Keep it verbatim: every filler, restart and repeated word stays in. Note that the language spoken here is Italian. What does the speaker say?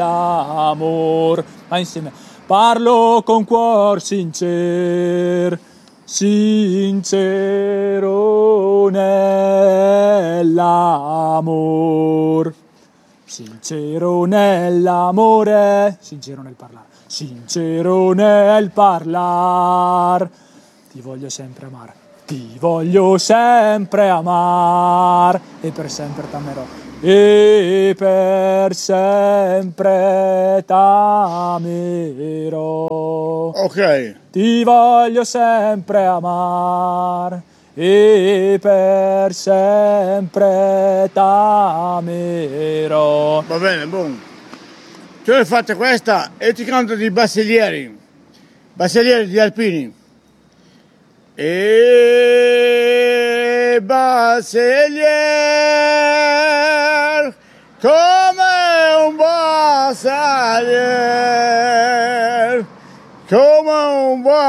amor. Ma insieme. Parlo con cuor sincer, sincero nell'amor. Sincero nell'amore, sincero nel parlare, sincero nel parlar. Ti voglio sempre amare, ti voglio sempre amar, e per sempre t'amerò, e per sempre t'amerò. Ok. Ti voglio sempre amar, e per sempre t'amerò. Va bene, buon. Tu hai fatto questa e ti canto di Bassilieri. Bassilieri di Alpini. E Bassilier come un bassalier, come un bassalier.